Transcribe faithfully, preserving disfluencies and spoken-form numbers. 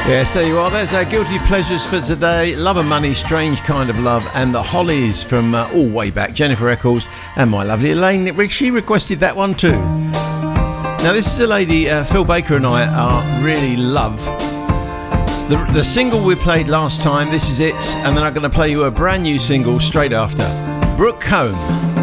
Yes, there you are. There's our guilty pleasures for today. Love and Money, Strange Kind of Love, and the Hollies from uh, all way back. Jennifer Eccles and my lovely Elaine. She requested that one too. Now, this is a lady uh, Phil Baker and I are really love. The, the single we played last time, this is it. And then I'm going to play you a brand new single straight after. Brooke Combe.